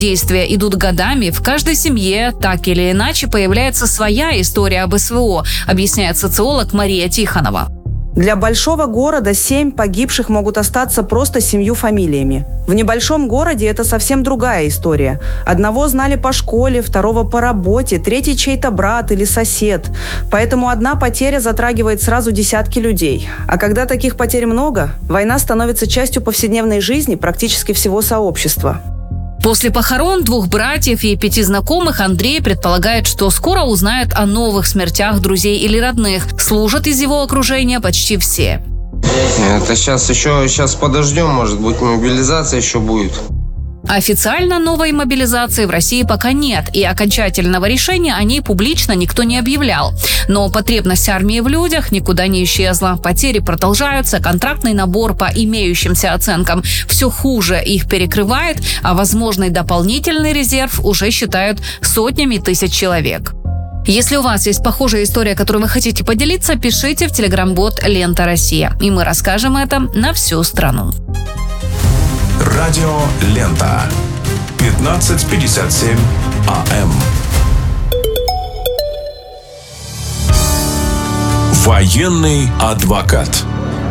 Действия идут годами. В каждой семье так или иначе появляется своя история об СВО, объясняет социолог Мария Тихонова. Для большого города 7 погибших могут остаться просто 7 фамилиями. В небольшом городе это совсем другая история. Одного знали по школе, второго по работе, третий чей-то брат или сосед. Поэтому одна потеря затрагивает сразу десятки людей. А когда таких потерь много, война становится частью повседневной жизни практически всего сообщества. После похорон 2 братьев и 5 знакомых Андрей предполагает, что скоро узнает о новых смертях друзей или родных. Служат из его окружения почти все. Это сейчас подождем, может быть, мобилизация еще будет. Официально новой мобилизации в России пока нет, и окончательного решения о ней публично никто не объявлял. Но потребность армии в людях никуда не исчезла. Потери продолжаются, контрактный набор по имеющимся оценкам все хуже их перекрывает, а возможный дополнительный резерв уже считают сотнями тысяч человек. Если у вас есть похожая история, которой вы хотите поделиться, пишите в телеграм-бот «Лента Россия», и мы расскажем это на всю страну. Радио «Лента». 15:57 АМ. Военный адвокат.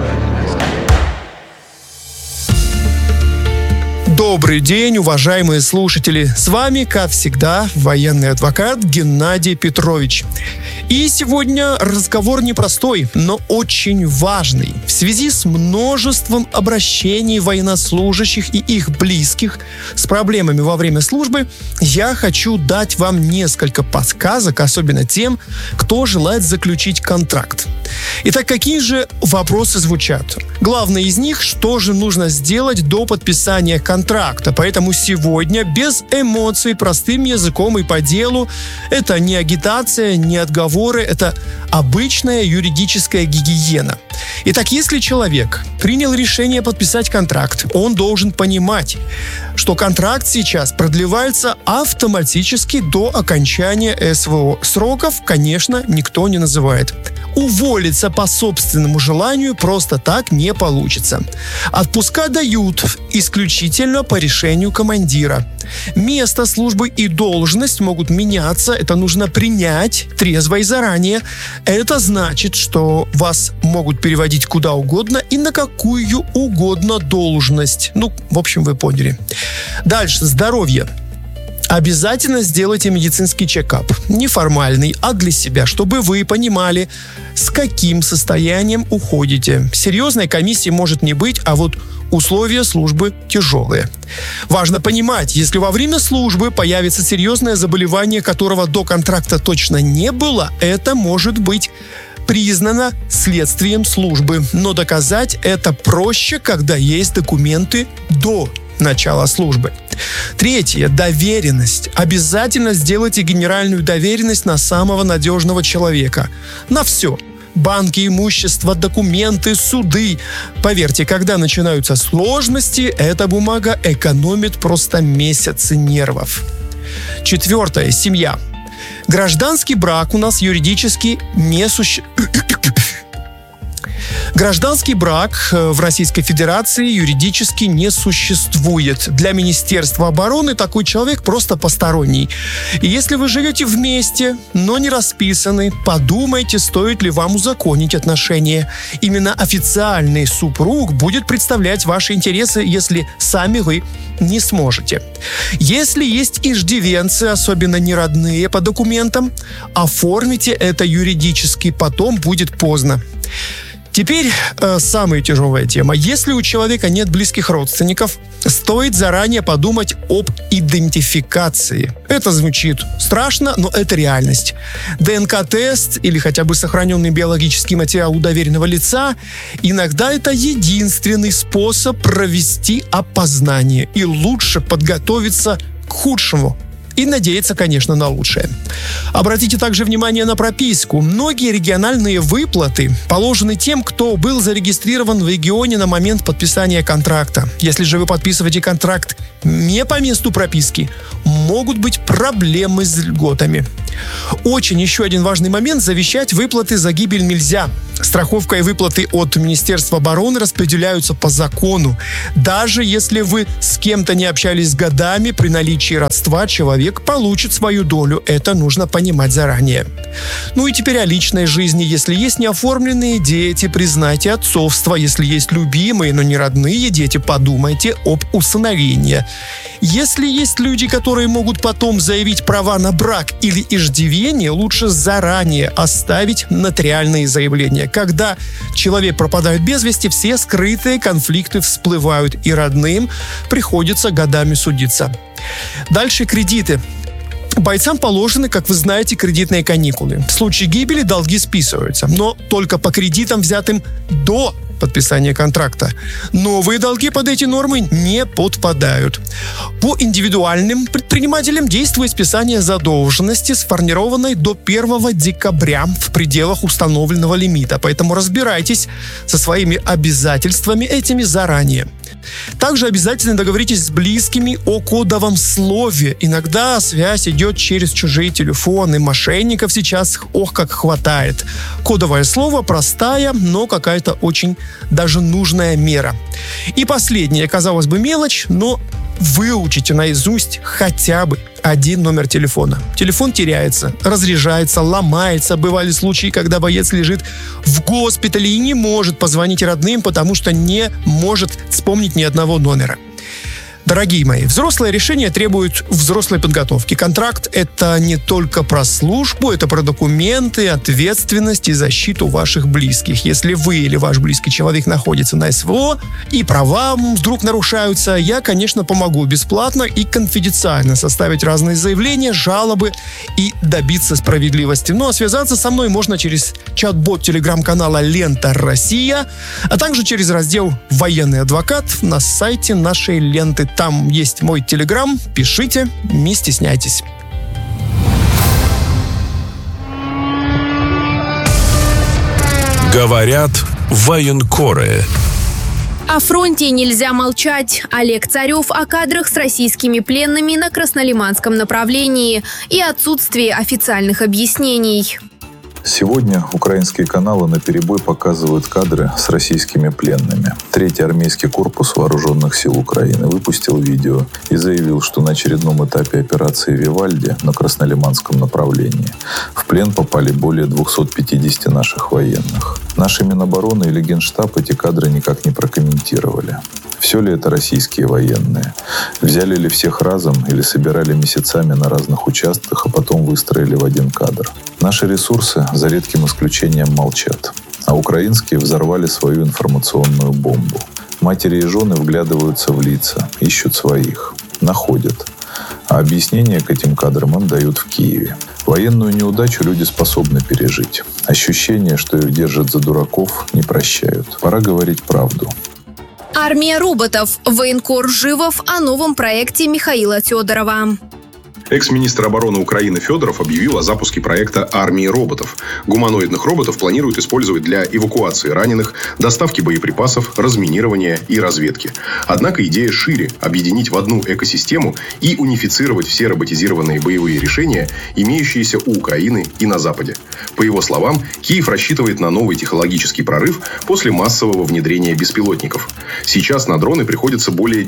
Добрый день, уважаемые слушатели. С вами, как всегда, военный адвокат Геннадий Петрович. И сегодня разговор непростой, но очень важный. В связи с множеством обращений военнослужащих и их близких с проблемами во время службы, я хочу дать вам несколько подсказок, особенно тем, кто желает заключить контракт. Итак, какие же вопросы звучат? Главное из них, что же нужно сделать до подписания контракта. Поэтому сегодня без эмоций, простым языком и по делу. Это не агитация, не отговоры, это обычная юридическая гигиена. Итак, если человек принял решение подписать контракт, он должен понимать, что контракт сейчас продлевается автоматически до окончания СВО. Сроков, конечно, никто не называет. Уволиться по собственному желанию просто так не получится. Отпуска дают исключительно по решению командира. Место службы и должность могут меняться. Это нужно принять трезво и заранее. Это значит, что вас могут переводить куда угодно и на какую угодно должность. В общем, вы поняли. Дальше. Здоровье. Обязательно сделайте медицинский чекап. Неформальный, а для себя, чтобы вы понимали, с каким состоянием уходите. Серьезной комиссии может не быть, а вот условия службы тяжелые. Важно понимать, если во время службы появится серьезное заболевание, которого до контракта точно не было, это может быть признано следствием службы. Но доказать это проще, когда есть документы до начала службы. Третье. Доверенность. Обязательно сделайте генеральную доверенность на самого надежного человека. На все. Банки, имущество, документы, суды. Поверьте, когда начинаются сложности, эта бумага экономит просто месяцы нервов. Четвертое. Семья. Гражданский брак у нас юридически не существует. Гражданский брак в Российской Федерации юридически не существует. Для Министерства обороны такой человек просто посторонний. И если вы живете вместе, но не расписаны, подумайте, стоит ли вам узаконить отношения. Именно официальный супруг будет представлять ваши интересы, если сами вы не сможете. Если есть иждивенцы, особенно неродные по документам, оформите это юридически, потом будет поздно. Теперь самая тяжелая тема. Если у человека нет близких родственников, стоит заранее подумать об идентификации. Это звучит страшно, но это реальность. ДНК-тест или хотя бы сохраненный биологический материал у доверенного лица иногда это единственный способ провести опознание. И лучше подготовиться к худшему. И надеяться, конечно, на лучшее. Обратите также внимание на прописку. Многие региональные выплаты положены тем, кто был зарегистрирован в регионе на момент подписания контракта. Если же вы подписываете контракт не по месту прописки, могут быть проблемы с льготами. Очень еще один важный момент: завещать выплаты за гибель нельзя. Страховка и выплаты от Министерства обороны распределяются по закону. Даже если вы с кем-то не общались годами, при наличии родства человек получит свою долю. Это нужно понимать заранее. Ну и теперь о личной жизни. Если есть неоформленные дети, признайте отцовство. Если есть любимые, но не родные дети, подумайте об усыновлении. Если есть люди, которые могут потом заявить права на брак или иждивение, лучше заранее оставить нотариальные заявления. Когда человек пропадает без вести, все скрытые конфликты всплывают, и родным приходится годами судиться. Дальше кредиты. Бойцам положены, как вы знаете, кредитные каникулы. В случае гибели долги списываются, но только по кредитам, взятым до подписания контракта. Новые долги под эти нормы не подпадают. По индивидуальным предпринимателям действует списание задолженности, сформированной до 1 декабря в пределах установленного лимита. Поэтому разбирайтесь со своими обязательствами этими заранее. Также обязательно договоритесь с близкими о кодовом слове. Иногда связь идет через чужие телефоны. Мошенников сейчас как хватает. Кодовое слово простая, но какая-то очень даже нужная мера. И последнее, казалось бы, мелочь, но выучите наизусть хотя бы один номер телефона. Телефон теряется, разряжается, ломается. Бывали случаи, когда боец лежит в госпитале и не может позвонить родным, потому что не может вспомнить ни одного номера. Дорогие мои, взрослое решение требует взрослой подготовки. Контракт – это не только про службу, это про документы, ответственность и защиту ваших близких. Если вы или ваш близкий человек находится на СВО и права вдруг нарушаются, я, конечно, помогу бесплатно и конфиденциально составить разные заявления, жалобы и добиться справедливости. Ну а связаться со мной можно через чат-бот телеграм-канала «Лента Россия», а также через раздел «Военный адвокат» на сайте нашей ленты. Там есть мой телеграм, пишите, не стесняйтесь. Говорят военкоры. О фронте нельзя молчать. Олег Царев о кадрах с российскими пленными на Краснолиманском направлении и отсутствии официальных объяснений. Сегодня украинские каналы наперебой показывают кадры с российскими пленными. 3-й армейский корпус вооруженных сил Украины выпустил видео и заявил, что на очередном этапе операции «Вивальди» на Краснолиманском направлении в плен попали более 250 наших военных. Наши Минобороны или Генштаб эти кадры никак не прокомментировали. Все ли это российские военные? Взяли ли всех разом или собирали месяцами на разных участках, а потом выстроили в один кадр? Наши ресурсы, за редким исключением, молчат. А украинские взорвали свою информационную бомбу. Матери и жены вглядываются в лица, ищут своих, находят. А объяснения к этим кадрам им дают в Киеве. Военную неудачу люди способны пережить. Ощущение, что их держат за дураков, не прощают. Пора говорить правду. Армия роботов. Военкор Живов о новом проекте Михаила Федорова. Экс-министр обороны Украины Федоров объявил о запуске проекта «Армии роботов». Гуманоидных роботов планируют использовать для эвакуации раненых, доставки боеприпасов, разминирования и разведки. Однако идея шире – объединить в одну экосистему и унифицировать все роботизированные боевые решения, имеющиеся у Украины и на Западе. По его словам, Киев рассчитывает на новый технологический прорыв после массового внедрения беспилотников. Сейчас на дроны приходится более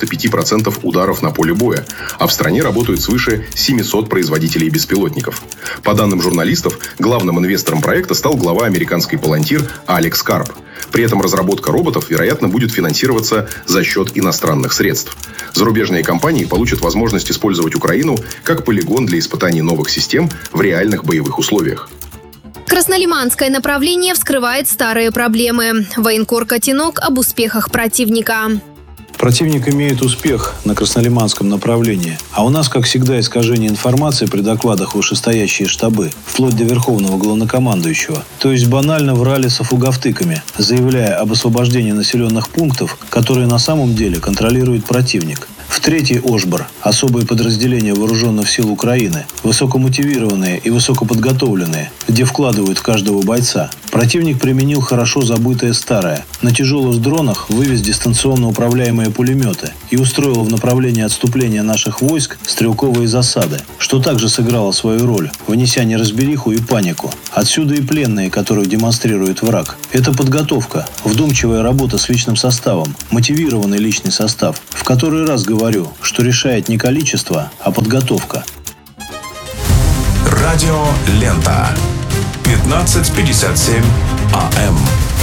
95% ударов на поле боя, а в стране работают свыше 700 производителей беспилотников. По данным журналистов, главным инвестором проекта стал глава американской Palantir Алекс Карп. При этом разработка роботов, вероятно, будет финансироваться за счет иностранных средств. Зарубежные компании получат возможность использовать Украину как полигон для испытаний новых систем в реальных боевых условиях. Краснолиманское направление вскрывает старые проблемы. Военкор Котенок об успехах противника. Противник имеет успех на Краснолиманском направлении, а у нас, как всегда, искажение информации при докладах вышестоящие штабы, вплоть до верховного главнокомандующего. То есть банально врали с афугавтыками, заявляя об освобождении населенных пунктов, которые на самом деле контролирует противник. В 3-й Ошбор, особые подразделения вооруженных сил Украины, высокомотивированные и высокоподготовленные, где вкладывают в каждого бойца. Противник применил хорошо забытое старое. На тяжелых дронах вывез дистанционно управляемые пулеметы и устроил в направлении отступления наших войск стрелковые засады, что также сыграло свою роль, внеся неразбериху и панику. Отсюда и пленные, которых демонстрирует враг. Это подготовка, вдумчивая работа с личным составом, мотивированный личный состав. В который раз говорю, что решает не количество, а подготовка. Радио Лента. 15:57 АМ.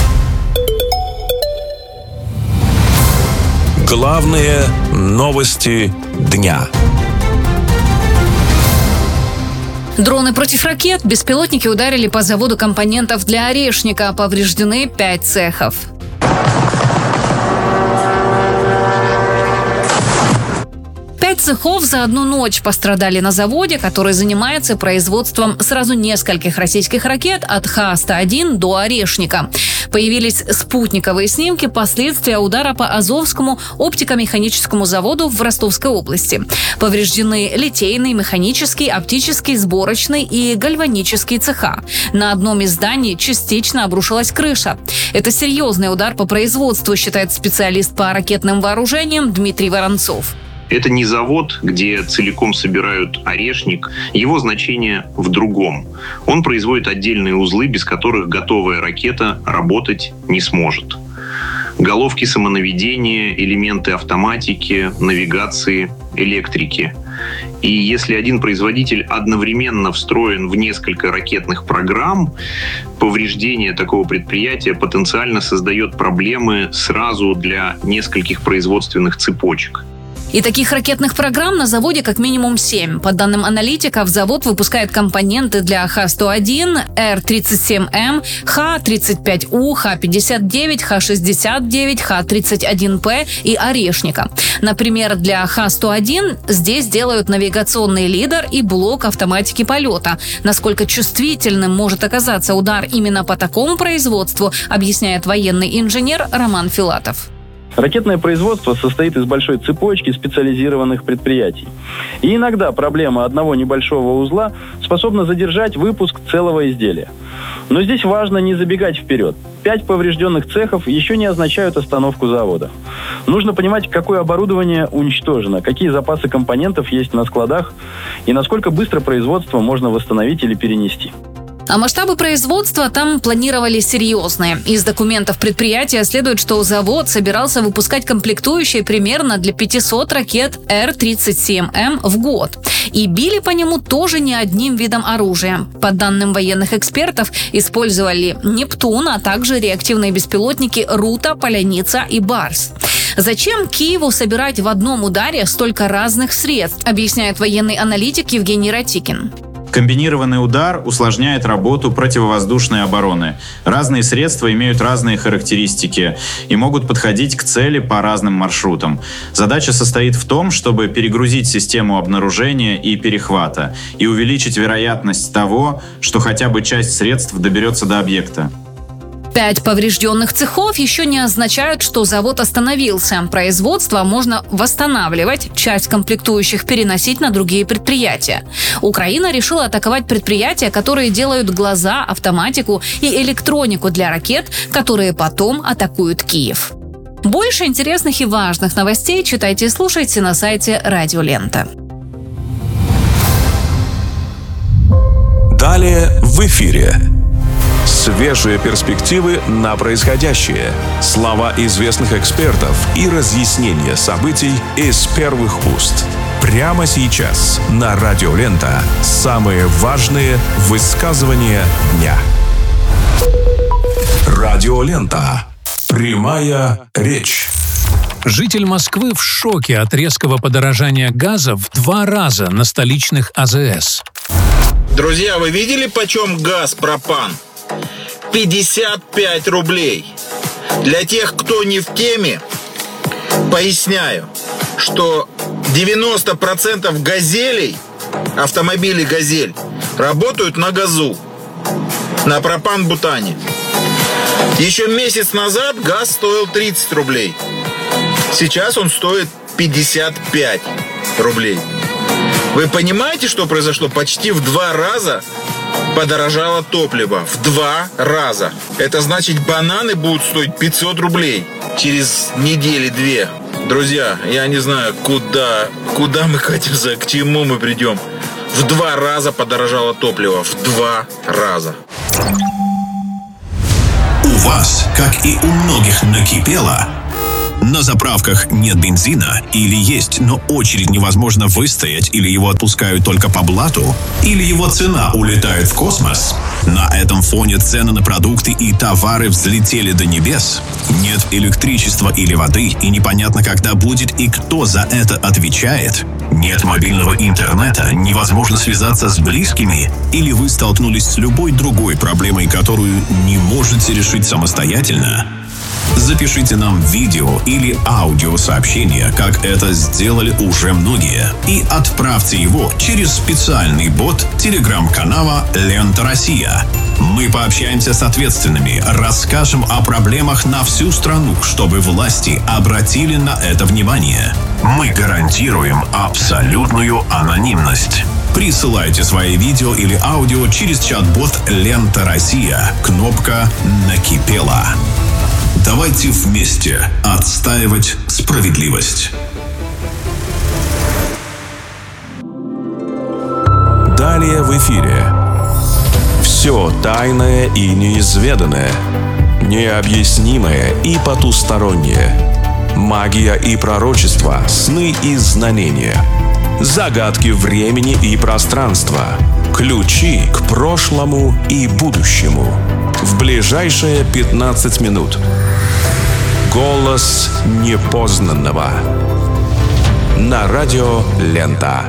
Главные новости дня. Дроны против ракет. Беспилотники ударили по заводу компонентов для орешника. Повреждены 5 цехов. Цехов за одну ночь пострадали на заводе, который занимается производством сразу нескольких российских ракет от Х-101 до Орешника. Появились спутниковые снимки последствия удара по Азовскому оптико-механическому заводу в Ростовской области. Повреждены литейный, механический, оптический, сборочный и гальванический цеха. На одном из зданий частично обрушилась крыша. Это серьезный удар по производству, считает специалист по ракетным вооружениям Дмитрий Воронцов. Это не завод, где целиком собирают орешник. Его значение в другом. Он производит отдельные узлы, без которых готовая ракета работать не сможет. Головки самонаведения, элементы автоматики, навигации, электрики. И если один производитель одновременно встроен в несколько ракетных программ, повреждение такого предприятия потенциально создает проблемы сразу для нескольких производственных цепочек. И таких ракетных программ на заводе как минимум 7. По данным аналитиков, завод выпускает компоненты для Х-101, Р-37М, Х-35У, Х-59, Х-69, Х-31П и Орешника. Например, для Х-101 здесь делают навигационный лидер и блок автоматики полета. Насколько чувствительным может оказаться удар именно по такому производству, объясняет военный инженер Роман Филатов. Ракетное производство состоит из большой цепочки специализированных предприятий. И иногда проблема одного небольшого узла способна задержать выпуск целого изделия. Но здесь важно не забегать вперед. 5 поврежденных цехов еще не означают остановку завода. Нужно понимать, какое оборудование уничтожено, какие запасы компонентов есть на складах и насколько быстро производство можно восстановить или перенести. А масштабы производства там планировали серьезные. Из документов предприятия следует, что завод собирался выпускать комплектующие примерно для 500 ракет Р-37М в год. И били по нему тоже не одним видом оружия. По данным военных экспертов, использовали «Нептун», а также реактивные беспилотники «Рута», «Поляница» и «Барс». Зачем Киеву собирать в одном ударе столько разных средств, объясняет военный аналитик Евгений Ратикин. Комбинированный удар усложняет работу противовоздушной обороны. Разные средства имеют разные характеристики и могут подходить к цели по разным маршрутам. Задача состоит в том, чтобы перегрузить систему обнаружения и перехвата и увеличить вероятность того, что хотя бы часть средств доберется до объекта. 5 поврежденных цехов еще не означают, что завод остановился. Производство можно восстанавливать, часть комплектующих переносить на другие предприятия. Украина решила атаковать предприятия, которые делают глаза, автоматику и электронику для ракет, которые потом атакуют Киев. Больше интересных и важных новостей читайте и слушайте на сайте Радио Лента. Далее в эфире. Свежие перспективы на происходящее, слова известных экспертов и разъяснения событий из первых уст. Прямо сейчас на Радио Лента самые важные высказывания дня. Радио Лента. Прямая речь. Житель Москвы в шоке от резкого подорожания газа в 2 раза на столичных АЗС. Друзья, вы видели, почем газ пропан? 55 рублей. Для тех, кто не в теме, поясняю, что 90% газелей, автомобилей «Газель», работают на газу, на пропан-бутане. Еще месяц назад газ стоил 30 рублей. Сейчас он стоит 55 рублей. Вы понимаете, что произошло? Почти в 2 раза подорожало топливо в 2 раза. Это значит, бананы будут стоить 500 рублей через недели-2. Друзья, я не знаю, куда мы катимся, к чему мы придем. В 2 раза подорожало топливо. В 2 раза. У вас, как и у многих, накипело. На заправках нет бензина, или есть, но очередь невозможно выстоять, или его отпускают только по блату, или его цена улетает в космос. На этом фоне цены на продукты и товары взлетели до небес. Нет электричества или воды, и непонятно, когда будет и кто за это отвечает. Нет мобильного интернета, невозможно связаться с близкими, или вы столкнулись с любой другой проблемой, которую не можете решить самостоятельно. Запишите нам видео или аудиосообщение, как это сделали уже многие, и отправьте его через специальный бот телеграм-канала «Лента Россия». Мы пообщаемся с ответственными, расскажем о проблемах на всю страну, чтобы власти обратили на это внимание. Мы гарантируем абсолютную анонимность. Присылайте свои видео или аудио через чат-бот «Лента Россия». Кнопка «Накипело». Давайте вместе отстаивать справедливость. Далее в эфире. Все тайное и неизведанное, необъяснимое и потустороннее, магия и пророчество, сны и знамения, загадки времени и пространства, ключи к прошлому и будущему. В ближайшие 15 минут. Голос непознанного. На радио «Лента».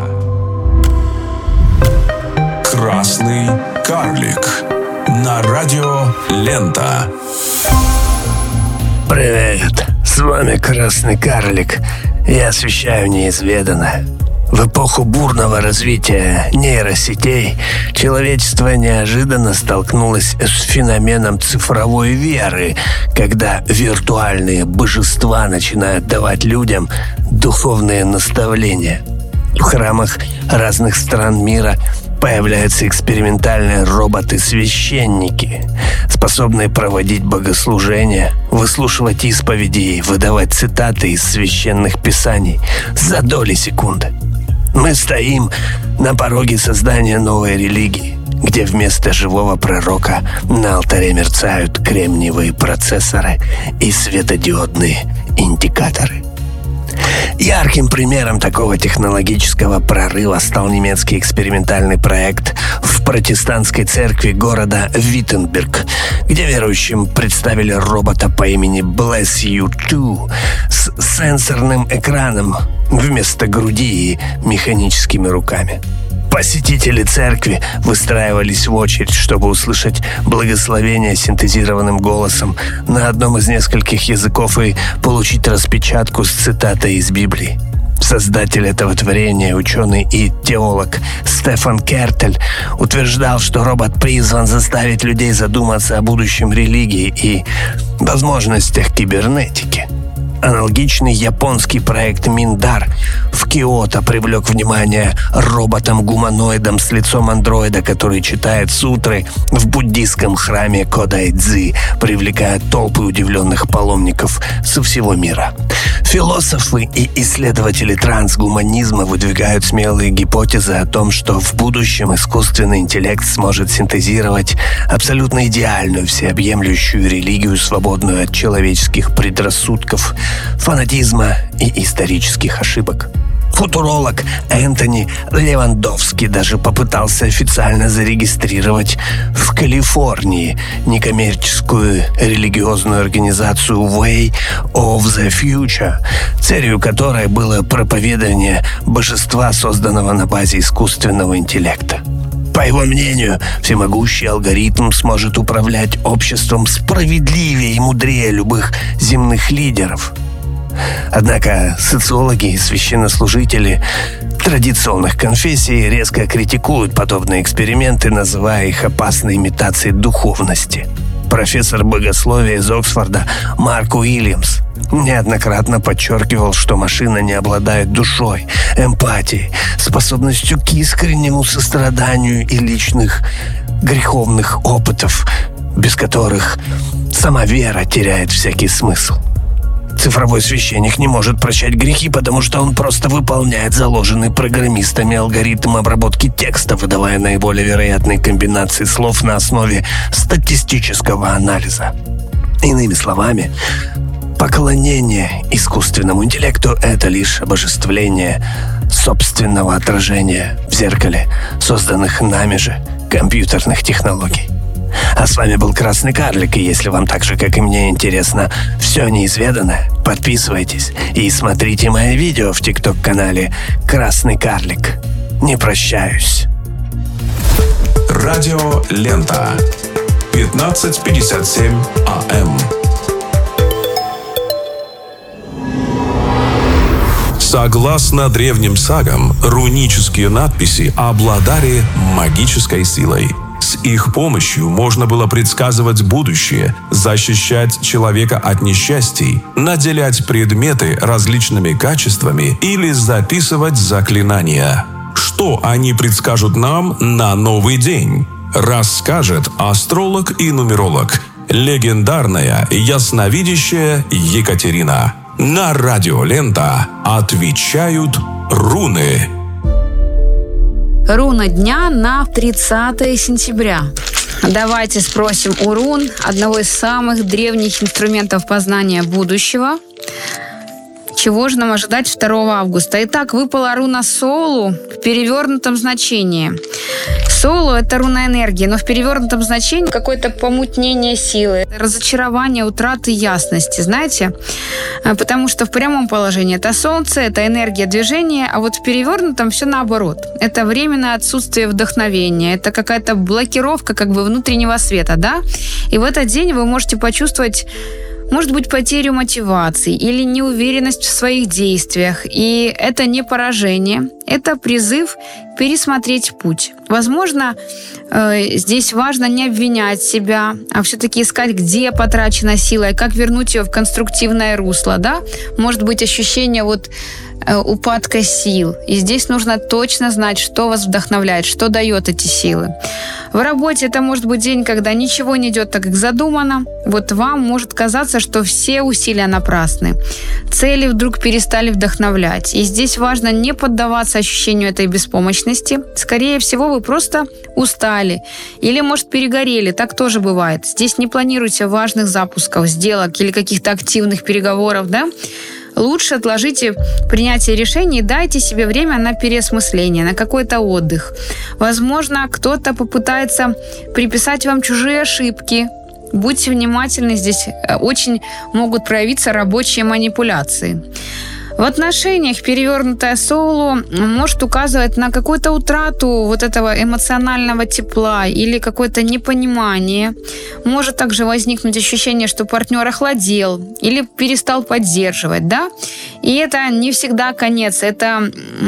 Красный карлик. На радио «Лента». Привет, с вами Красный карлик. Я освещаю неизведанное. В эпоху бурного развития нейросетей человечество неожиданно столкнулось с феноменом цифровой веры, когда виртуальные божества начинают давать людям духовные наставления. В храмах разных стран мира появляются экспериментальные роботы-священники, способные проводить богослужения, выслушивать исповеди и выдавать цитаты из священных писаний за доли секунды. Мы стоим на пороге создания новой религии, где вместо живого пророка на алтаре мерцают кремниевые процессоры и светодиодные индикаторы. Ярким примером такого технологического прорыва стал немецкий экспериментальный проект в протестантской церкви города Виттенберг, где верующим представили робота по имени Bless You Too с сенсорным экраном вместо груди и механическими руками. Посетители церкви выстраивались в очередь, чтобы услышать благословение синтезированным голосом на одном из нескольких языков и получить распечатку с цитатой из Библии. Создатель этого творения, ученый и теолог Стефан Кертель, утверждал, что робот призван заставить людей задуматься о будущем религии и возможностях кибернетики. Аналогичный японский проект Миндар в Киото привлек внимание роботом-гуманоидом с лицом андроида, который читает сутры в буддийском храме Кодайдзи, привлекая толпы удивленных паломников со всего мира. Философы и исследователи трансгуманизма выдвигают смелые гипотезы о том, что в будущем искусственный интеллект сможет синтезировать абсолютно идеальную, всеобъемлющую религию, свободную от человеческих предрассудков, фанатизма и исторических ошибок. Футуролог Энтони Левандовский даже попытался официально зарегистрировать в Калифорнии некоммерческую религиозную организацию Way of the Future, целью которой было проповедование божества, созданного на базе искусственного интеллекта. По его мнению, всемогущий алгоритм сможет управлять обществом справедливее и мудрее любых земных лидеров. Однако социологи и священнослужители традиционных конфессий резко критикуют подобные эксперименты, называя их опасной имитацией духовности. Профессор богословия из Оксфорда Марк Уильямс неоднократно подчеркивал, что машина не обладает душой, эмпатией, способностью к искреннему состраданию и личных греховных опытов, без которых сама вера теряет всякий смысл. Цифровой священник не может прощать грехи, потому что он просто выполняет заложенный программистами алгоритм обработки текста, выдавая наиболее вероятные комбинации слов на основе статистического анализа. Иными словами, поклонение искусственному интеллекту – это лишь обожествление собственного отражения в зеркале, созданных нами же компьютерных технологий. А с вами был Красный Карлик, и если вам так же, как и мне, интересно все неизведанное, подписывайтесь и смотрите мои видео в ТикТок-канале «Красный Карлик». Не прощаюсь. Радио Лента. 15:57 АМ. Согласно древним сагам, рунические надписи обладали магической силой. С их помощью можно было предсказывать будущее, защищать человека от несчастий, наделять предметы различными качествами или записывать заклинания. Что они предскажут нам на новый день? Расскажет астролог и нумеролог, легендарная ясновидящая Екатерина. На Радио Лента отвечают руны. Руна дня на 30 сентября. Давайте спросим у рун, одного из самых древних инструментов познания будущего. Чего же нам ожидать 2 августа? Итак, выпала руна Солу в перевернутом значении. Солу – это руна энергии, но в перевернутом значении какое-то помутнение силы, разочарование, утраты ясности, знаете? Потому что в прямом положении это солнце, это энергия движения, а вот в перевернутом все наоборот. Это временное отсутствие вдохновения, это какая-то блокировка как бы внутреннего света, да? И в этот день вы можете почувствовать, может быть, потерю мотивации или неуверенность в своих действиях. И это не поражение, это призыв пересмотреть путь. Возможно, здесь важно не обвинять себя, а все-таки искать, где потрачена сила и как вернуть ее в конструктивное русло. Да? Может быть, ощущение упадка сил. И здесь нужно точно знать, что вас вдохновляет, что дает эти силы. В работе это может быть день, когда ничего не идет так, как задумано. Вот вам может казаться, что все усилия напрасны. Цели вдруг перестали вдохновлять. И здесь важно не поддаваться ощущению этой беспомощности. Скорее всего, вы просто устали. Или, может, перегорели. Так тоже бывает. Здесь не планируйте важных запусков, сделок или каких-то активных переговоров, да? Лучше отложите принятие решений и дайте себе время на переосмысление, на какой-то отдых. Возможно, кто-то попытается приписать вам чужие ошибки. Будьте внимательны, здесь очень могут проявиться рабочие манипуляции. В отношениях перевернутая Солу может указывать на какую-то утрату вот этого эмоционального тепла или какое-то непонимание. Может также возникнуть ощущение, что партнер охладел или перестал поддерживать, да? И это не всегда конец, это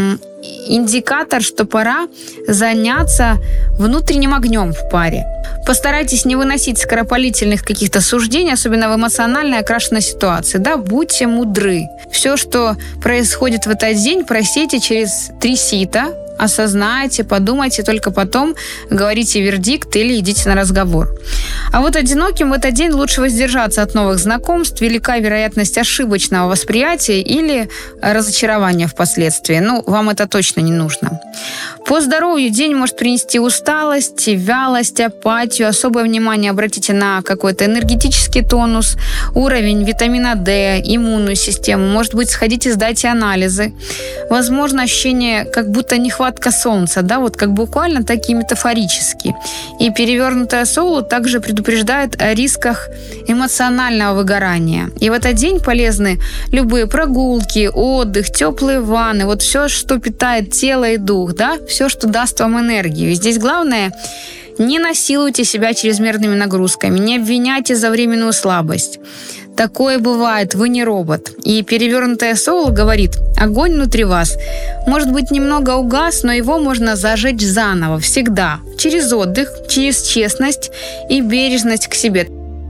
индикатор, что пора заняться внутренним огнем в паре. Постарайтесь не выносить скоропалительных каких-то суждений, особенно в эмоционально окрашенной ситуации. Да, будьте мудры. Все, что происходит в этот день, просейте через 3 сита, осознайте, подумайте, только потом говорите вердикт или идите на разговор. А вот одиноким в этот день лучше воздержаться от новых знакомств. Велика вероятность ошибочного восприятия или разочарования впоследствии. Вам это точно не нужно. По здоровью день может принести усталость, вялость, апатию. Особое внимание обратите на какой-то энергетический тонус, уровень витамина D, иммунную систему. Может быть, сходите, сдайте анализы. Возможно, ощущение, как будто нехватка солнца, да, вот как буквально, так и метафорически. И перевернутая Солу также предупреждает о рисках эмоционального выгорания. И в этот день полезны любые прогулки, отдых, теплые ванны, вот все, что питает тело и дух, да, все, что даст вам энергию. И здесь главное, не насилуйте себя чрезмерными нагрузками, не обвиняйте за временную слабость. Такое бывает, вы не робот. И перевернутая Солу говорит, огонь внутри вас может быть немного угас, но его можно зажечь заново, всегда. Через отдых, через честность и бережность к себе.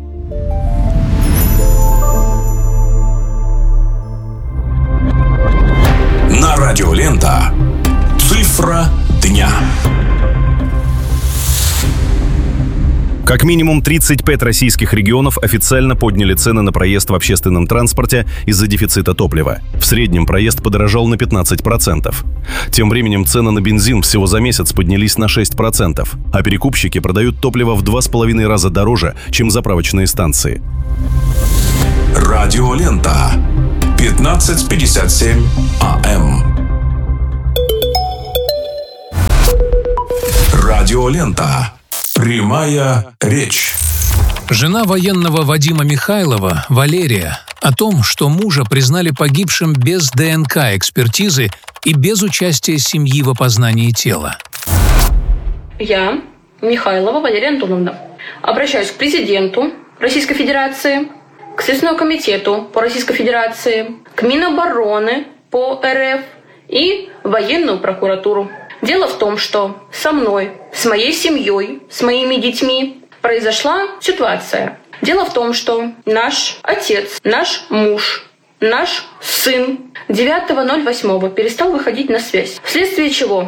На Радио Лента. Цифра дня. Как минимум 35 российских регионов официально подняли цены на проезд в общественном транспорте из-за дефицита топлива. В среднем проезд подорожал на 15%. Тем временем цены на бензин всего за месяц поднялись на 6%, а перекупщики продают топливо в 2,5 раза дороже, чем заправочные станции. Радиолента. 15:57 АМ. Радиолента. Прямая речь. Жена военного Вадима Михайлова, Валерия, о том, что мужа признали погибшим без ДНК-экспертизы и без участия семьи в опознании тела. Я, Михайлова Валерия Антоновна, обращаюсь к президенту Российской Федерации, к Следственному комитету по Российской Федерации, к Минобороны по РФ и военную прокуратуру. Дело в том, что со мной, с моей семьей, с моими детьми произошла ситуация. Дело в том, что наш отец, наш муж, наш сын 9.08 перестал выходить на связь. Вследствие чего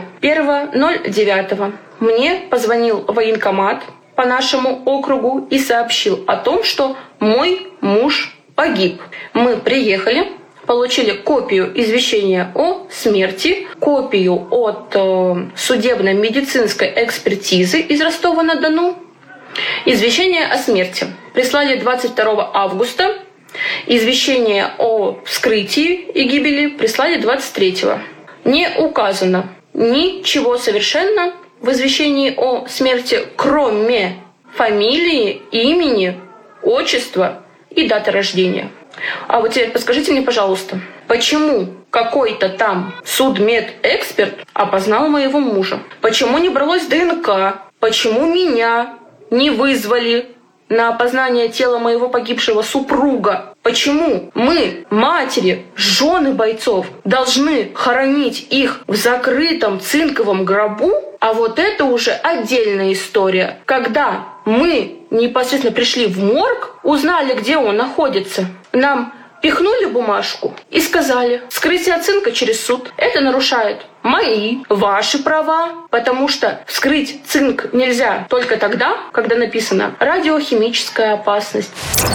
1.09 мне позвонил военкомат по нашему округу и сообщил о том, что мой муж погиб. Мы приехали, получили копию извещения о смерти, копию от судебно-медицинской экспертизы из Ростова-на-Дону, извещение о смерти. Прислали 22 августа, извещение о вскрытии и гибели прислали 23-го. Не указано ничего совершенно в извещении о смерти, кроме фамилии, имени, отчества и даты рождения. А вот теперь подскажите мне, пожалуйста, почему какой-то там судмедэксперт опознал моего мужа? Почему не бралось ДНК? Почему меня не вызвали на опознание тела моего погибшего супруга? Почему мы, матери, жены бойцов, должны хоронить их в закрытом цинковом гробу? А вот это уже отдельная история. Когда мы непосредственно пришли в морг, узнали, где он находится, нам пихнули бумажку и сказали: вскрытие цинка через суд. Это нарушает мои, ваши права, потому что вскрыть цинк нельзя только тогда, когда написано «радиохимическая опасность».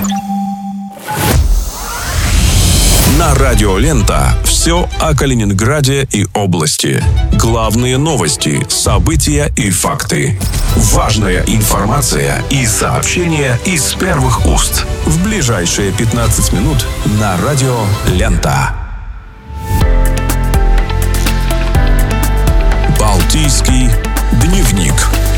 На Радиолента все о Калининграде и области. Главные новости, события и факты. Важная информация и сообщения из первых уст. В ближайшие 15 минут на Радиолента. Балтийский дневник.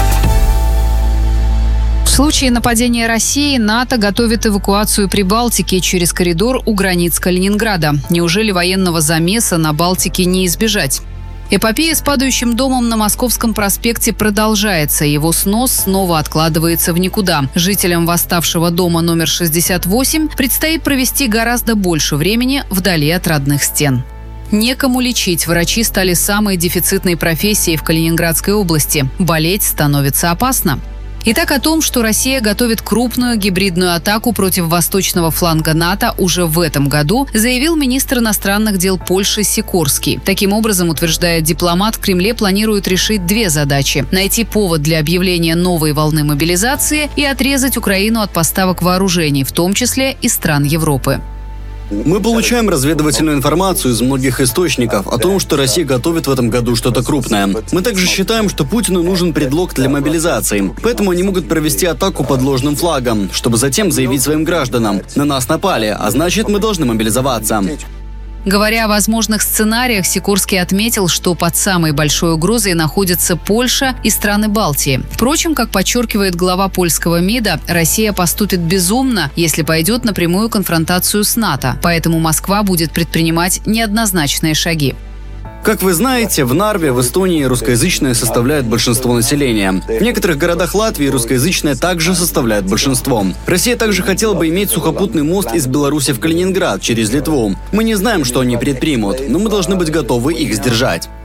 В случае нападения России НАТО готовит эвакуацию Прибалтики через коридор у границ Калининграда. Неужели военного замеса на Балтике не избежать? Эпопея с падающим домом на Московском проспекте продолжается. Его снос снова откладывается в никуда. Жителям восставшего дома номер 68 предстоит провести гораздо больше времени вдали от родных стен. Некому лечить. Врачи стали самой дефицитной профессией в Калининградской области. Болеть становится опасно. Итак, о том, что Россия готовит крупную гибридную атаку против восточного фланга НАТО уже в этом году, заявил министр иностранных дел Польши Сикорский. Таким образом, утверждает дипломат, в Кремле планируют решить две задачи – найти повод для объявления новой волны мобилизации и отрезать Украину от поставок вооружений, в том числе из стран Европы. Мы получаем разведывательную информацию из многих источников о том, что Россия готовит в этом году что-то крупное. Мы также считаем, что Путину нужен предлог для мобилизации. Поэтому они могут провести атаку под ложным флагом, чтобы затем заявить своим гражданам: на нас напали, а значит, мы должны мобилизоваться. Говоря о возможных сценариях, Сикорский отметил, что под самой большой угрозой находятся Польша и страны Балтии. Впрочем, как подчеркивает глава польского МИДа, Россия поступит безумно, если пойдет на прямую конфронтацию с НАТО. Поэтому Москва будет предпринимать неоднозначные шаги. Как вы знаете, в Нарве, в Эстонии, русскоязычные составляют большинство населения. В некоторых городах Латвии русскоязычные также составляют большинство. Россия также хотела бы иметь сухопутный мост из Беларуси в Калининград через Литву. Мы не знаем, что они предпримут, но мы должны быть готовы их сдержать.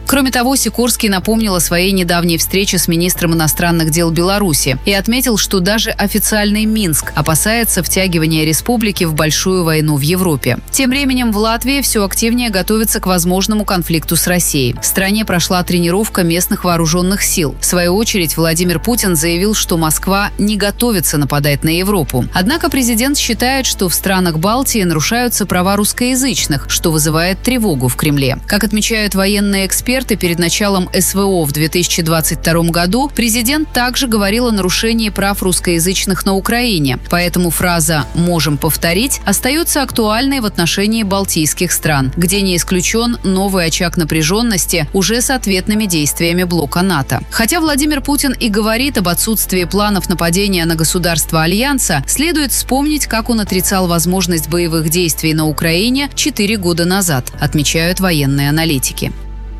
Кроме того, Сикорский напомнил о своей недавней встрече с министром иностранных дел Беларуси и отметил, что даже официальный Минск опасается втягивания республики в большую войну в Европе. Тем временем в Латвии все активнее готовится к возможному конфликту с Россией. В стране прошла тренировка местных вооруженных сил. В свою очередь, Владимир Путин заявил, что Москва не готовится нападать на Европу. Однако президент считает, что в странах Балтии нарушаются права русскоязычных, что вызывает тревогу в Кремле. Как отмечают военные эксперты, перед началом СВО в 2022 году президент также говорил о нарушении прав русскоязычных на Украине. Поэтому фраза «можем повторить» остается актуальной в отношении балтийских стран, где не исключен новый очаг напряженности уже с ответными действиями блока НАТО. Хотя Владимир Путин и говорит об отсутствии планов нападения на государства Альянса, следует вспомнить, как он отрицал возможность боевых действий на Украине 4 года назад, отмечают военные аналитики.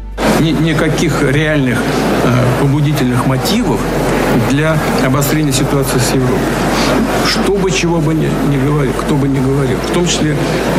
Никаких реальных побудительных мотивов для обострения ситуации с Европой. Что бы чего бы ни говорил, кто бы ни говорил, в том числе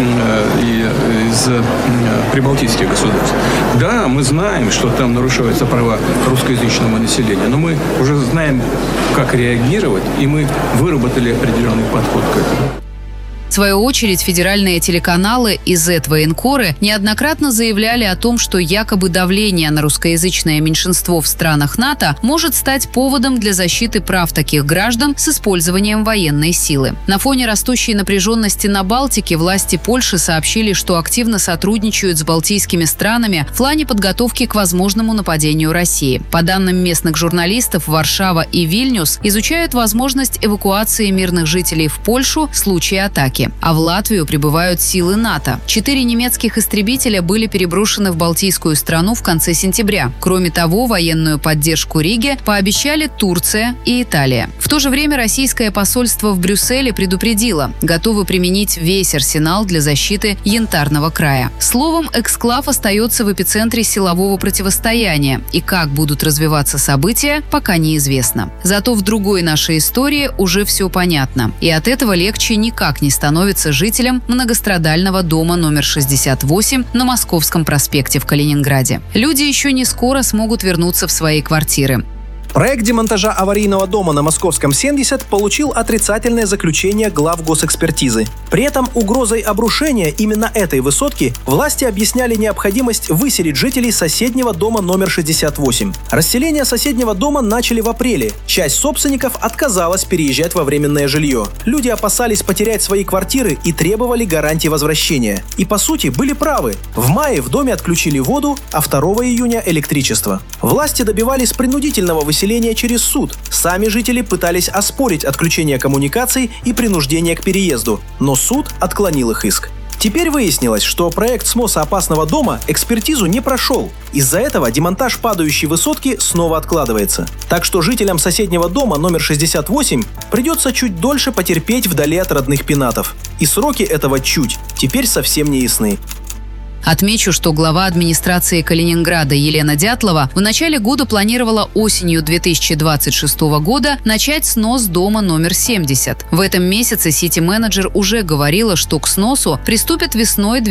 и из прибалтийских государств. Да, мы знаем, что там нарушаются права русскоязычного населения, но мы уже знаем, как реагировать, и мы выработали определенный подход к этому. В свою очередь, федеральные телеканалы и Z-военкоры неоднократно заявляли о том, что якобы давление на русскоязычное меньшинство в странах НАТО может стать поводом для защиты прав таких граждан с использованием военной силы. На фоне растущей напряженности на Балтике власти Польши сообщили, что активно сотрудничают с балтийскими странами в плане подготовки к возможному нападению России. По данным местных журналистов, Варшава и Вильнюс изучают возможность эвакуации мирных жителей в Польшу в случае атаки. А в Латвию прибывают силы НАТО. 4 немецких истребителя были переброшены в Балтийскую страну в конце сентября. Кроме того, военную поддержку Риге пообещали Турция и Италия. В то же время российское посольство в Брюсселе предупредило, готовы применить весь арсенал для защиты Янтарного края. Словом, эксклав остается в эпицентре силового противостояния, и как будут развиваться события, пока неизвестно. Зато в другой нашей истории уже все понятно, и от этого легче никак не становится жителям многострадального дома номер 68 на Московском проспекте в Калининграде. Люди еще не скоро смогут вернуться в свои квартиры. Проект демонтажа аварийного дома на Московском 70 получил отрицательное заключение глав госэкспертизы. При этом угрозой обрушения именно этой высотки власти объясняли необходимость выселить жителей соседнего дома номер 68. Расселение соседнего дома начали в апреле. Часть собственников отказалась переезжать во временное жилье. Люди опасались потерять свои квартиры и требовали гарантии возвращения. И по сути были правы. В мае в доме отключили воду, а 2 июня электричество. Власти добивались принудительного выселения через суд. Сами жители пытались оспорить отключение коммуникаций и принуждение к переезду, но суд отклонил их иск. Теперь выяснилось, что проект сноса опасного дома экспертизу не прошел. Из-за этого демонтаж падающей высотки снова откладывается. Так что жителям соседнего дома номер 68 придется чуть дольше потерпеть вдали от родных пенатов. И сроки этого чуть теперь совсем не ясны. Отмечу, что глава администрации Калининграда Елена Дятлова в начале года планировала осенью 2026 года начать снос дома номер 70. В этом месяце сити-менеджер уже говорила, что к сносу приступят весной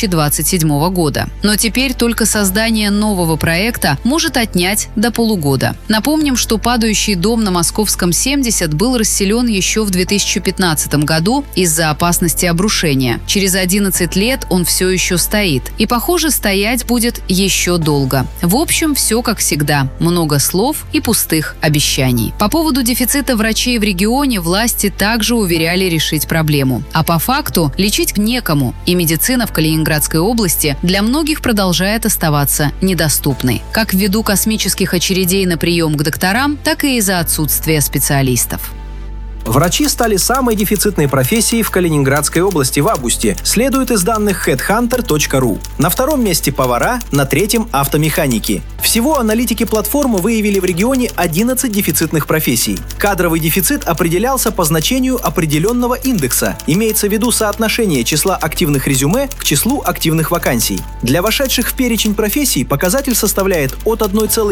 2027 года. Но теперь только создание нового проекта может отнять до полугода. Напомним, что падающий дом на Московском 70 был расселен еще в 2015 году из-за опасности обрушения. Через 11 лет он все еще стоит. И, похоже, стоять будет еще долго. В общем, все как всегда. Много слов и пустых обещаний. По поводу дефицита врачей в регионе власти также уверяли решить проблему. А по факту лечить некому. И медицина в Калининградской области для многих продолжает оставаться недоступной. Как ввиду космических очередей на прием к докторам, так и из-за отсутствия специалистов. Врачи стали самой дефицитной профессией в Калининградской области в августе, следует из данных headhunter.ru. На 2-м месте повара, на 3-м автомеханики. Всего аналитики платформы выявили в регионе 11 дефицитных профессий. Кадровый дефицит определялся по значению определенного индекса. Имеется в виду соотношение числа активных резюме к числу активных вакансий. Для вошедших в перечень профессий показатель составляет от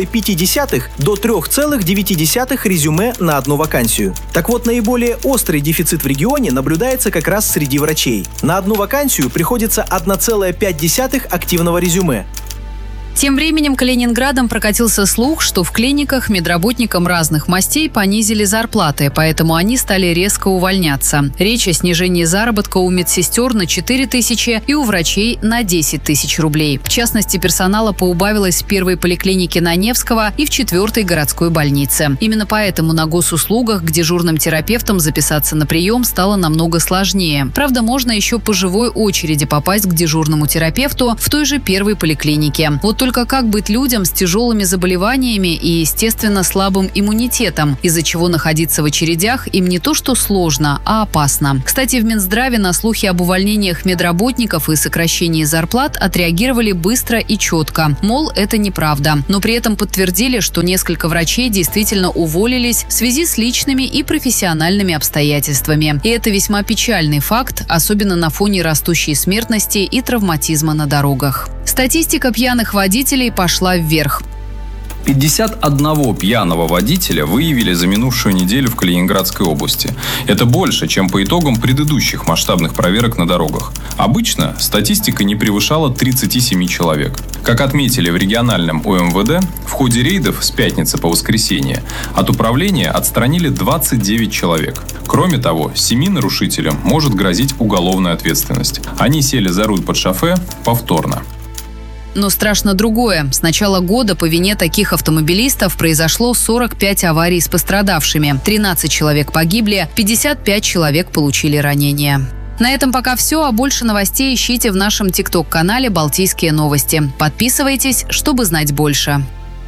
1,5 до 3,9 резюме на одну вакансию. Так вот, наиболее острый дефицит в регионе наблюдается как раз среди врачей. На одну вакансию приходится 1,5 активного резюме. Тем временем Калининградом прокатился слух, что в клиниках медработникам разных мастей понизили зарплаты, поэтому они стали резко увольняться. Речь о снижении заработка у медсестер на 4 тысячи и у врачей на 10 тысяч рублей. В частности, персонала поубавилось в первой поликлинике на Невского и в 4-й городской больнице. Именно поэтому на госуслугах к дежурным терапевтам записаться на прием стало намного сложнее. Правда, можно еще по живой очереди попасть к дежурному терапевту в той же первой поликлинике. Вот только как быть людям с тяжелыми заболеваниями и, естественно, слабым иммунитетом, из-за чего находиться в очередях им не то что сложно, а опасно. Кстати, в Минздраве на слухи об увольнениях медработников и сокращении зарплат отреагировали быстро и четко. Мол, это неправда. Но при этом подтвердили, что несколько врачей действительно уволились в связи с личными и профессиональными обстоятельствами. И это весьма печальный факт, особенно на фоне растущей смертности и травматизма на дорогах. Статистика пьяных водителей пошла вверх. 51 пьяного водителя выявили за минувшую неделю в Калининградской области. Это больше, чем по итогам предыдущих масштабных проверок на дорогах. Обычно статистика не превышала 37 человек. Как отметили в региональном УМВД, в ходе рейдов с пятницы по воскресенье от управления отстранили 29 человек. Кроме того, 7 нарушителям может грозить уголовная ответственность. Они сели за руль под шофе повторно. Но страшно другое. С начала года по вине таких автомобилистов произошло 45 аварий с пострадавшими. 13 человек погибли, 55 человек получили ранения. На этом пока все, а больше новостей ищите в нашем ТикТок-канале «Балтийские новости». Подписывайтесь, чтобы знать больше.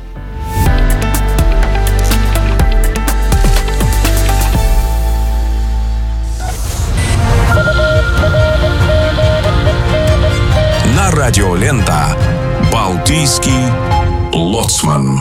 Радиолента «Балтийский лоцман».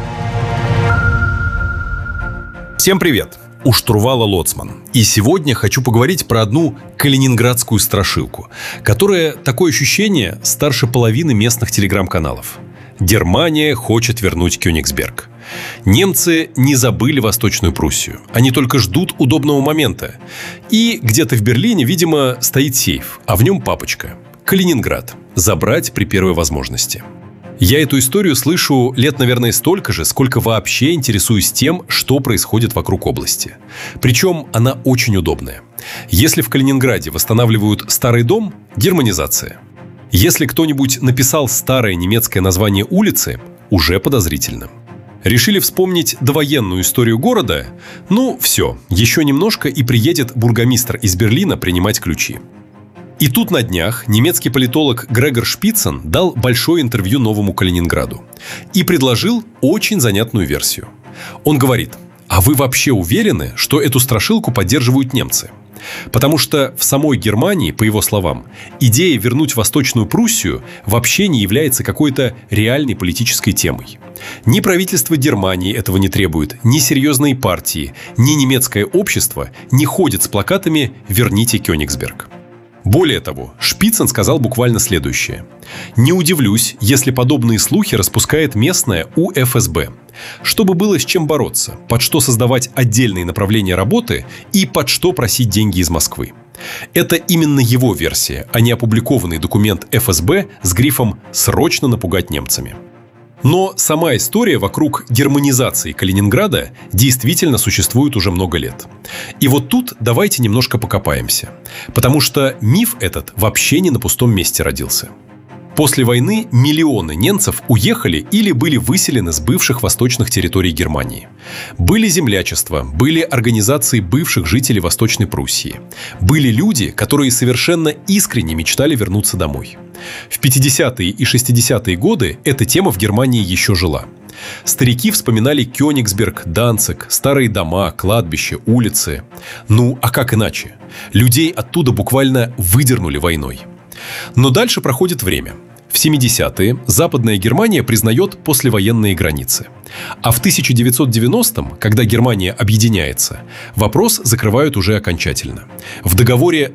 Всем привет! У штурвала лоцман. И сегодня хочу поговорить про одну калининградскую страшилку, которая, такое ощущение, старше половины местных телеграм-каналов. Германия хочет вернуть Кёнигсберг. Немцы не забыли Восточную Пруссию. Они только ждут удобного момента. И где-то в Берлине, видимо, стоит сейф, а в нем папочка. Калининград. Забрать при первой возможности. Я эту историю слышу лет, наверное, столько же, сколько вообще интересуюсь тем, что происходит вокруг области. Причем она очень удобная. Если в Калининграде восстанавливают старый дом – германизация. Если кто-нибудь написал старое немецкое название улицы – уже подозрительно. Решили вспомнить довоенную историю города? Ну, все, еще немножко и приедет бургомистр из Берлина принимать ключи. И тут на днях немецкий политолог Грегор Шпицен дал большое интервью «Новому Калининграду» и предложил очень занятную версию. Он говорит: а вы вообще уверены, что эту страшилку поддерживают немцы? Потому что в самой Германии, по его словам, идея вернуть Восточную Пруссию вообще не является какой-то реальной политической темой. Ни правительство Германии этого не требует, ни серьезные партии, ни немецкое общество не ходят с плакатами «Верните Кёнигсберг». Более того, Шпицен сказал буквально следующее: «Не удивлюсь, если подобные слухи распускает местная УФСБ, чтобы было с чем бороться, под что создавать отдельные направления работы и под что просить деньги из Москвы». Это именно его версия, а не опубликованный документ ФСБ с грифом «Срочно напугать немцами». Но сама история вокруг германизации Калининграда действительно существует уже много лет. И вот тут давайте немножко покопаемся. Потому что миф этот вообще не на пустом месте родился. После войны миллионы немцев уехали или были выселены с бывших восточных территорий Германии. Были землячества, были организации бывших жителей Восточной Пруссии. Были люди, которые совершенно искренне мечтали вернуться домой. В 50-е и 60-е годы эта тема в Германии еще жила. Старики вспоминали Кёнигсберг, Данциг, старые дома, кладбища, улицы. Ну, а как иначе? Людей оттуда буквально выдернули войной. Но дальше проходит время. В 70-е Западная Германия признает послевоенные границы. А в 1990-м, когда Германия объединяется, вопрос закрывают уже окончательно. В договоре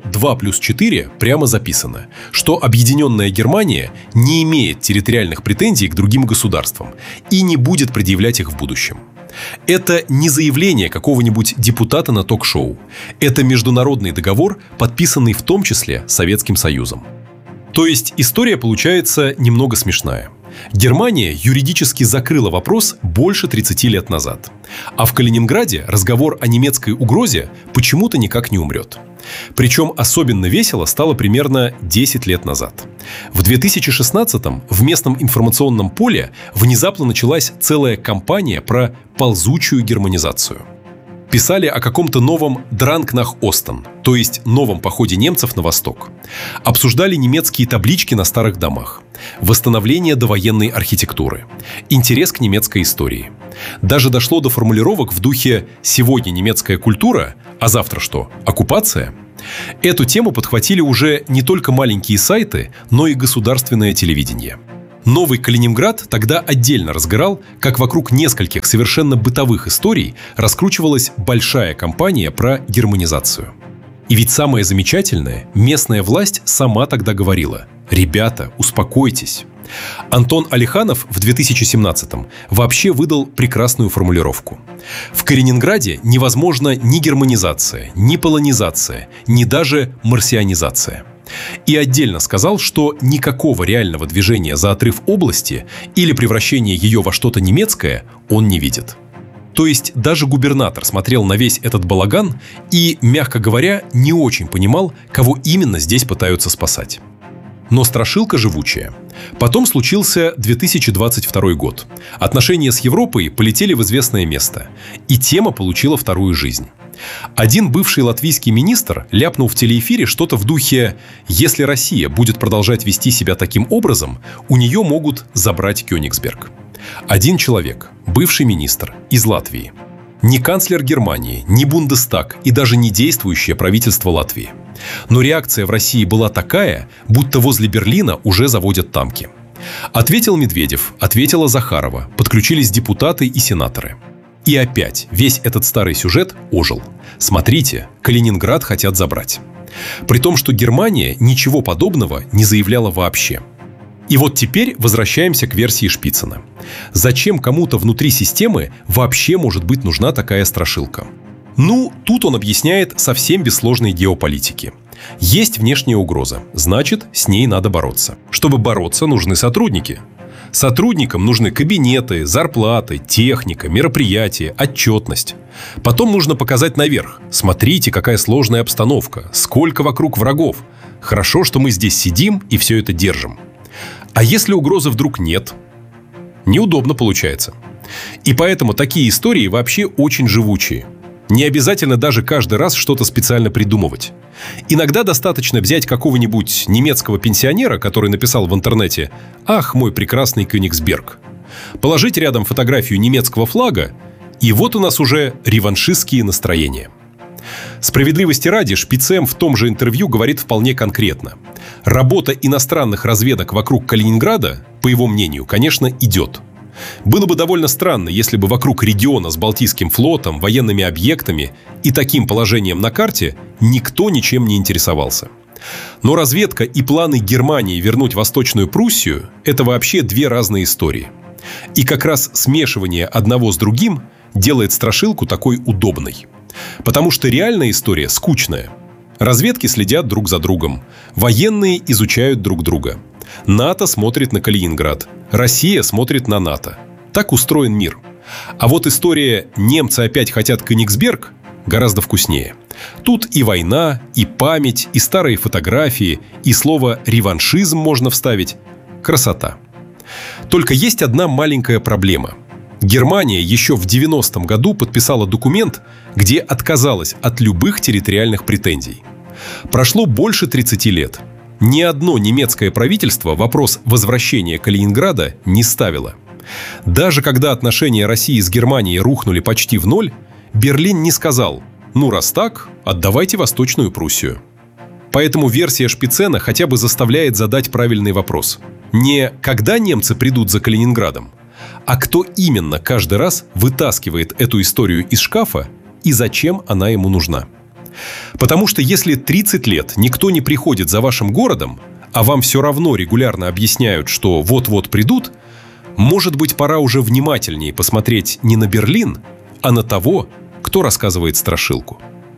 2+4 прямо записано, что объединенная Германия не имеет территориальных претензий к другим государствам и не будет предъявлять их в будущем. Это не заявление какого-нибудь депутата на ток-шоу. Это международный договор, подписанный в том числе Советским Союзом. То есть история получается немного смешная. Германия юридически закрыла вопрос больше 30 лет назад. А в Калининграде разговор о немецкой угрозе почему-то никак не умрет. Причем особенно весело стало примерно 10 лет назад. В 2016-м в местном информационном поле внезапно началась целая кампания про ползучую германизацию. Писали о каком-то новом «Дранг нах Остен», то есть новом походе немцев на восток. Обсуждали немецкие таблички на старых домах, восстановление довоенной архитектуры, интерес к немецкой истории. Даже дошло до формулировок в духе «сегодня немецкая культура, а завтра что? Оккупация?». Эту тему подхватили уже не только маленькие сайты, но и государственное телевидение. Новый Калининград тогда отдельно разгорал, как вокруг нескольких совершенно бытовых историй раскручивалась большая кампания про германизацию. И ведь самое замечательное, местная власть сама тогда говорила: «Ребята, успокойтесь». Антон Алиханов в 2017-м вообще выдал прекрасную формулировку. В Калининграде невозможна ни германизация, ни полонизация, ни даже марсианизация. И отдельно сказал, что никакого реального движения за отрыв области или превращения ее во что-то немецкое он не видит. То есть даже губернатор смотрел на весь этот балаган и, мягко говоря, не очень понимал, кого именно здесь пытаются спасать. Но страшилка живучая. Потом случился 2022 год. Отношения с Европой полетели в известное место, и тема получила вторую жизнь. Один бывший латвийский министр ляпнул в телеэфире что-то в духе: «Если Россия будет продолжать вести себя таким образом, у нее могут забрать Кёнигсберг». Один человек, бывший министр из Латвии. Ни канцлер Германии, ни Бундестаг и даже не действующее правительство Латвии. Но реакция в России была такая, будто возле Берлина уже заводят танки. Ответил Медведев, ответила Захарова, подключились депутаты и сенаторы. И опять весь этот старый сюжет ожил. Смотрите, Калининград хотят забрать. При том, что Германия ничего подобного не заявляла вообще. И вот теперь возвращаемся к версии Шпицына. Зачем кому-то внутри системы вообще может быть нужна такая страшилка? Ну, тут он объясняет совсем без сложной геополитики. Есть внешняя угроза, значит, с ней надо бороться. Чтобы бороться, нужны сотрудники. Сотрудникам нужны кабинеты, зарплаты, техника, мероприятия, отчетность. Потом нужно показать наверх. Смотрите, какая сложная обстановка, сколько вокруг врагов. Хорошо, что мы здесь сидим и все это держим. А если угрозы вдруг нет? Неудобно получается. И поэтому такие истории вообще очень живучие. Не обязательно даже каждый раз что-то специально придумывать. Иногда достаточно взять какого-нибудь немецкого пенсионера, который написал в интернете: «Ах, мой прекрасный Кёнигсберг», положить рядом фотографию немецкого флага, и вот у нас уже реваншистские настроения. Справедливости ради, Шпицем в том же интервью говорит вполне конкретно. Работа иностранных разведок вокруг Калининграда, по его мнению, конечно, идет. Было бы довольно странно, если бы вокруг региона с Балтийским флотом, военными объектами и таким положением на карте никто ничем не интересовался. Но разведка и планы Германии вернуть Восточную Пруссию – это вообще две разные истории. И как раз смешивание одного с другим делает страшилку такой удобной. Потому что реальная история скучная. Разведки следят друг за другом. Военные изучают друг друга. НАТО смотрит на Калининград. Россия смотрит на НАТО. Так устроен мир. А вот история «немцы опять хотят Кёнигсберг» гораздо вкуснее. Тут и война, и память, и старые фотографии, и слово «реваншизм» можно вставить. Красота. Только есть одна маленькая проблема. Германия еще в 90-м году подписала документ, где отказалась от любых территориальных претензий. Прошло больше 30 лет. Ни одно немецкое правительство вопрос возвращения Калининграда не ставило. Даже когда отношения России с Германией рухнули почти в ноль, Берлин не сказал: «Ну, раз так, отдавайте Восточную Пруссию». Поэтому версия Шпицена хотя бы заставляет задать правильный вопрос. Не «когда немцы придут за Калининградом?», а кто именно каждый раз вытаскивает эту историю из шкафа и зачем она ему нужна. Потому что если 30 лет никто не приходит за вашим городом, а вам все равно регулярно объясняют, что вот-вот придут, может быть, пора уже внимательнее посмотреть не на Берлин, а на того, кто рассказывает страшилку.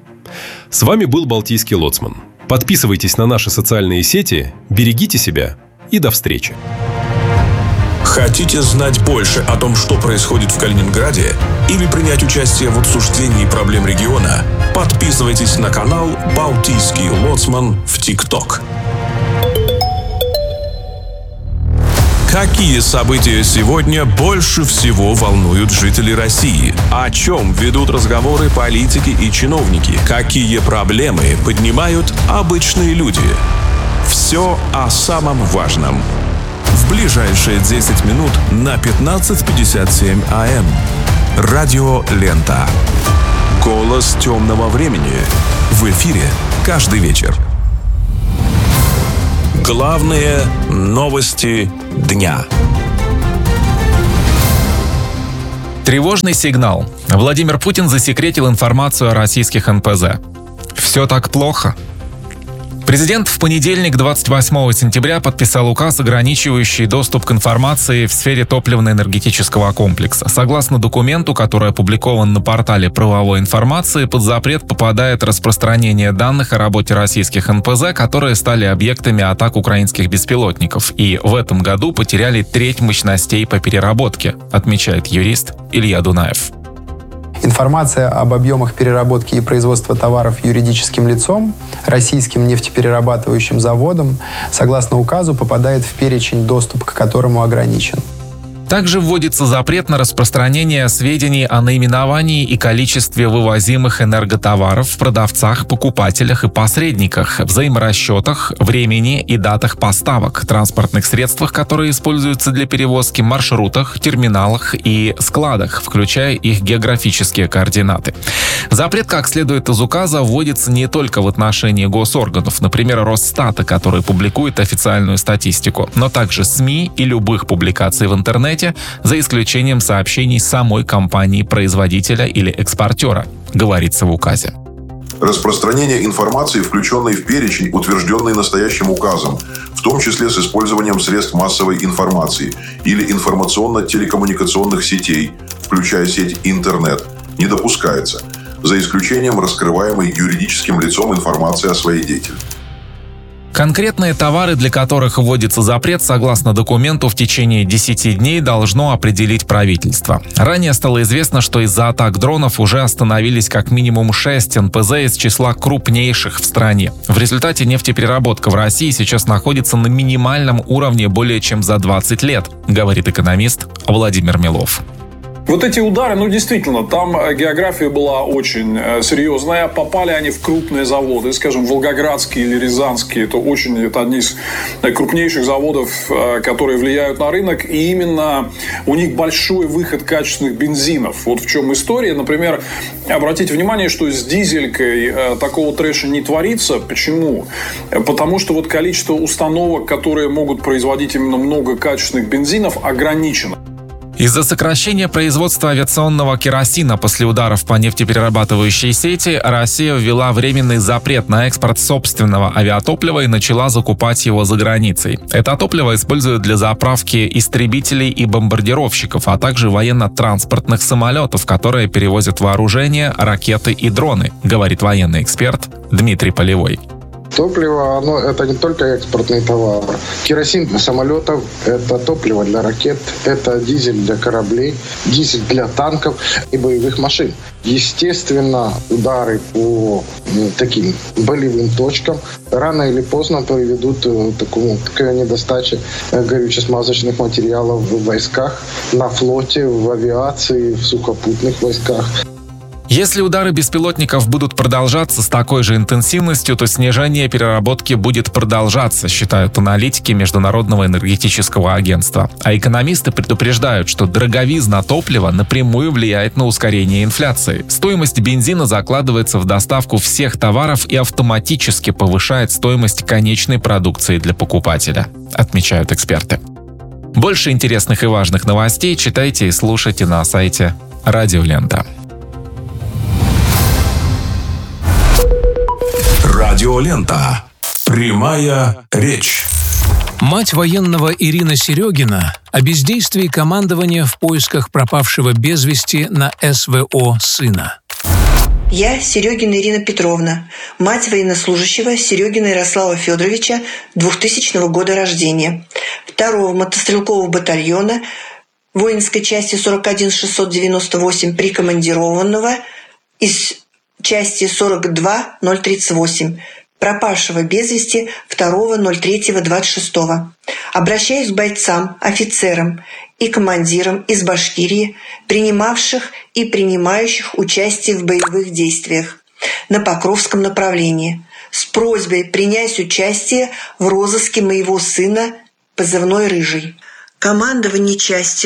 С вами был Балтийский лоцман. Подписывайтесь на наши социальные сети, берегите себя и до встречи. Хотите знать больше о том, что происходит в Калининграде, или принять участие в обсуждении проблем региона? Подписывайтесь на канал «Балтийский лоцман» в ТикТок. Какие события сегодня больше всего волнуют жителей России? О чем ведут разговоры политики и чиновники? Какие проблемы поднимают обычные люди? Все о самом важном. В ближайшие 10 минут на 15:57 АМ. Радио «Лента». Голос темного времени. В эфире каждый вечер. Главные новости дня. Тревожный сигнал. Владимир Путин засекретил информацию о российских НПЗ. Все так плохо? Президент в понедельник, 28 сентября, подписал указ, ограничивающий доступ к информации в сфере топливно-энергетического комплекса. Согласно документу, который опубликован на портале правовой информации, под запрет попадает распространение данных о работе российских НПЗ, которые стали объектами атак украинских беспилотников и в этом году потеряли треть мощностей по переработке, отмечает юрист Илья Дунаев. Информация об объемах переработки и производства товаров юридическим лицом, российским нефтеперерабатывающим заводом, согласно указу, попадает в перечень, доступ к которому ограничен. Также вводится запрет на распространение сведений о наименовании и количестве вывозимых энерготоваров, продавцах, покупателях и посредниках, взаиморасчетах, времени и датах поставок, транспортных средствах, которые используются для перевозки, маршрутах, терминалах и складах, включая их географические координаты. Запрет, как следует из указа, вводится не только в отношении госорганов, например, Росстата, который публикует официальную статистику, но также СМИ и любых публикаций в интернете, за исключением сообщений самой компании-производителя или экспортера, говорится в указе. Распространение информации, включенной в перечень, утвержденный настоящим указом, в том числе с использованием средств массовой информации или информационно-телекоммуникационных сетей, включая сеть интернет, не допускается, за исключением раскрываемой юридическим лицом информации о своей деятельности. Конкретные товары, для которых вводится запрет, согласно документу, в течение 10 дней должно определить правительство. Ранее стало известно, что из-за атак дронов уже остановились как минимум 6 НПЗ из числа крупнейших в стране. В результате нефтепереработка в России сейчас находится на минимальном уровне более чем за 20 лет, говорит экономист Владимир Милов. Вот эти удары, действительно, там география была очень серьезная. Попали они в крупные заводы, скажем, волгоградские или рязанские. Это одни из крупнейших заводов, которые влияют на рынок. И именно у них большой выход качественных бензинов. Вот в чем история. Например, обратите внимание, что с дизелькой такого трэша не творится. Почему? Потому что вот количество установок, которые могут производить именно много качественных бензинов, ограничено. Из-за сокращения производства авиационного керосина после ударов по нефтеперерабатывающей сети Россия ввела временный запрет на экспорт собственного авиатоплива и начала закупать его за границей. Это топливо используют для заправки истребителей и бомбардировщиков, а также военно-транспортных самолетов, которые перевозят вооружение, ракеты и дроны, говорит военный эксперт Дмитрий Полевой. Топливо, это не только экспортный товар. Керосин для самолетов, это топливо для ракет, это дизель для кораблей, дизель для танков и боевых машин. Естественно, удары по таким болевым точкам рано или поздно приведут к недостаче горюче-смазочных материалов в войсках, на флоте, в авиации, в сухопутных войсках. Если удары беспилотников будут продолжаться с такой же интенсивностью, то снижение переработки будет продолжаться, считают аналитики Международного энергетического агентства. А экономисты предупреждают, что дороговизна топлива напрямую влияет на ускорение инфляции. Стоимость бензина закладывается в доставку всех товаров и автоматически повышает стоимость конечной продукции для покупателя, отмечают эксперты. Больше интересных и важных новостей читайте и слушайте на сайте Радио Лента. Радиолента. Прямая речь. Мать военного Ирина Серегина о бездействии командования в поисках пропавшего без вести на СВО сына. Я, Серегина Ирина Петровна, мать военнослужащего Серегина Ярослава Федоровича 2000 года рождения, 2-го мотострелкового батальона воинской части 41698 прикомандированного из части 42038, пропавшего без вести 2.03.26. Обращаюсь к бойцам, офицерам и командирам из Башкирии, принимавших и принимающих участие в боевых действиях на Покровском направлении, с просьбой принять участие в розыске моего сына, позывной «Рыжий». Командование части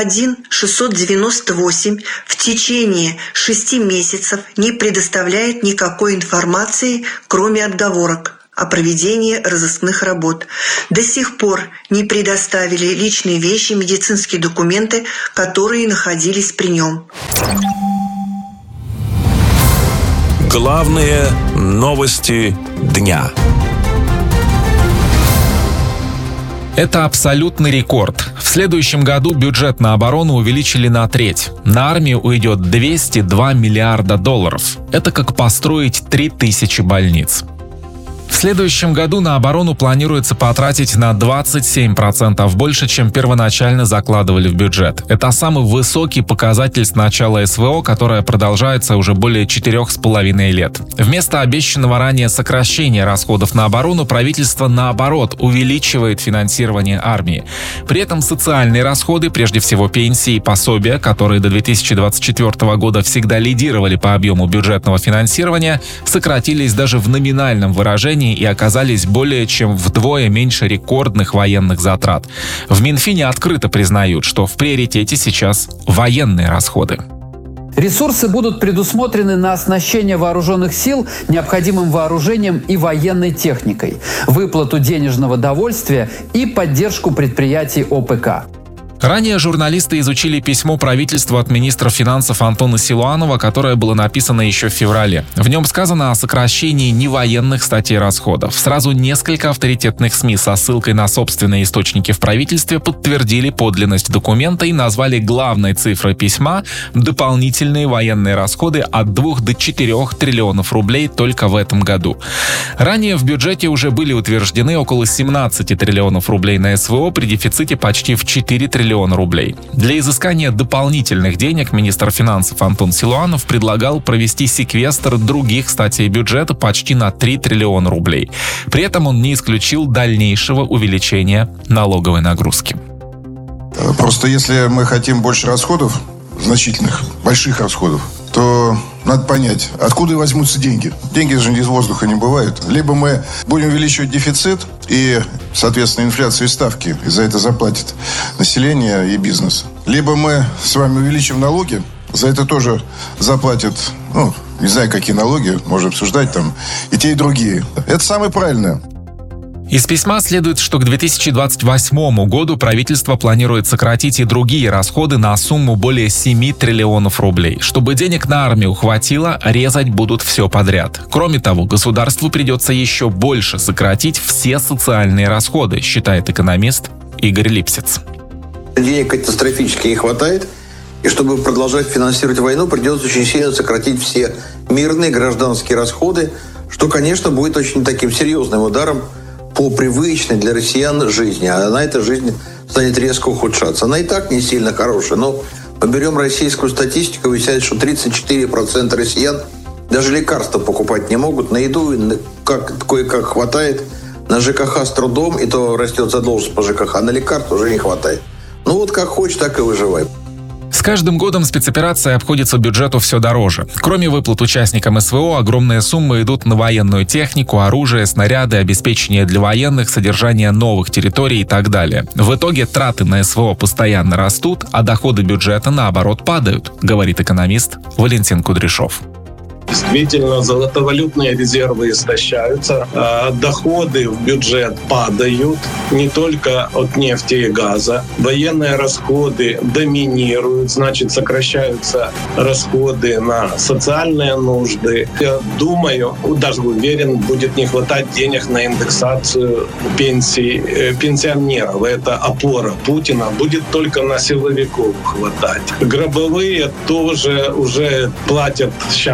41698 в течение 6 месяцев не предоставляет никакой информации, кроме отговорок о проведении разыскных работ. До сих пор не предоставили личные вещи, медицинские документы, которые находились при нем. Главные новости дня. Это абсолютный рекорд. В следующем году бюджет на оборону увеличили на треть. На армию уйдет 202 миллиарда долларов. Это как построить 3000 больниц. В следующем году на оборону планируется потратить на 27% больше, чем первоначально закладывали в бюджет. Это самый высокий показатель с начала СВО, которое продолжается уже более 4,5 лет. Вместо обещанного ранее сокращения расходов на оборону правительство, наоборот, увеличивает финансирование армии. При этом социальные расходы, прежде всего пенсии и пособия, которые до 2024 года всегда лидировали по объему бюджетного финансирования, сократились даже в номинальном выражении и оказались более чем вдвое меньше рекордных военных затрат. В Минфине открыто признают, что в приоритете сейчас военные расходы. Ресурсы будут предусмотрены на оснащение вооруженных сил необходимым вооружением и военной техникой, выплату денежного довольствия и поддержку предприятий ОПК. Ранее журналисты изучили письмо правительства от министра финансов Антона Силуанова, которое было написано еще в феврале. В нем сказано о сокращении невоенных статей расходов. Сразу несколько авторитетных СМИ со ссылкой на собственные источники в правительстве подтвердили подлинность документа и назвали главной цифрой письма дополнительные военные расходы от 2 до 4 триллионов рублей только в этом году. Ранее в бюджете уже были утверждены около 17 триллионов рублей на СВО при дефиците почти в 4 триллиона рублей. Для изыскания дополнительных денег министр финансов Антон Силуанов предлагал провести секвестр других статей бюджета почти на 3 триллиона рублей. При этом он не исключил дальнейшего увеличения налоговой нагрузки. Просто если мы хотим больше расходов, значительных, больших расходов, то надо понять, откуда возьмутся деньги. Деньги же из воздуха не бывают. Либо мы будем увеличивать дефицит и, соответственно, инфляцию и ставки, и за это заплатит население и бизнес. Либо мы с вами увеличим налоги, за это тоже заплатят, не знаю, какие налоги, можно обсуждать там, и те, и другие. Это самое правильное. Из письма следует, что к 2028 году правительство планирует сократить и другие расходы на сумму более 7 триллионов рублей. Чтобы денег на армию хватило, резать будут все подряд. Кроме того, государству придется еще больше сократить все социальные расходы, считает экономист Игорь Липсиц. Денег катастрофически не хватает, и чтобы продолжать финансировать войну, придется очень сильно сократить все мирные гражданские расходы, что, конечно, будет очень таким серьезным ударом по привычной для россиян жизни, а на этой жизни станет резко ухудшаться. Она и так не сильно хорошая, но мы берем российскую статистику, выясняется, что 34% россиян даже лекарства покупать не могут, на еду кое-как хватает, на ЖКХ с трудом, и то растет задолженность по ЖКХ, а на лекарства уже не хватает. Вот как хочешь, так и выживай. С каждым годом спецоперация обходится бюджету все дороже. Кроме выплат участникам СВО, огромные суммы идут на военную технику, оружие, снаряды, обеспечение для военных, содержание новых территорий и так далее. В итоге траты на СВО постоянно растут, а доходы бюджета, наоборот, падают, говорит экономист Валентин Кудряшов. Действительно, золотовалютные резервы истощаются, доходы в бюджет падают, не только от нефти и газа. Военные расходы доминируют, значит, сокращаются расходы на социальные нужды. Я думаю, даже уверен, будет не хватать денег на индексацию пенсий пенсионеров. Это опора Путина. Будет только на силовиков хватать. Гробовые тоже уже платят сейчас каждый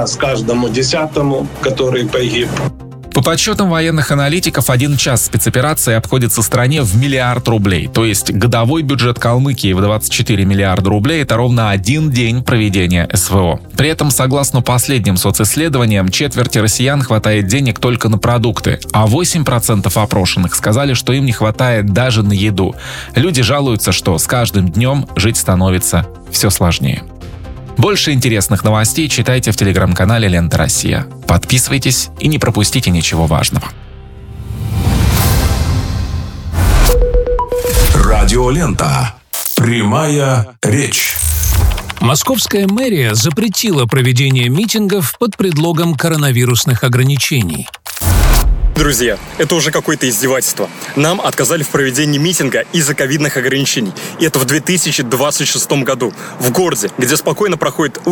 каждому 10-му, который погиб. По подсчетам военных аналитиков, 1 час спецоперации обходится стране в 1 миллиард рублей. То есть годовой бюджет Калмыкии в 24 миллиарда рублей – это ровно 1 день проведения СВО. При этом, согласно последним социсследованиям, четверти россиян хватает денег только на продукты, а 8% опрошенных сказали, что им не хватает даже на еду. Люди жалуются, что с каждым днем жить становится все сложнее. Больше интересных новостей читайте в телеграм-канале «Лента Россия». Подписывайтесь и не пропустите ничего важного. Радиолента. Прямая речь. Московская мэрия запретила проведение митингов под предлогом коронавирусных ограничений. Друзья, это уже какое-то издевательство. Нам отказали в проведении митинга из-за ковидных ограничений. И это в 2026 году. В городе, где спокойно проходит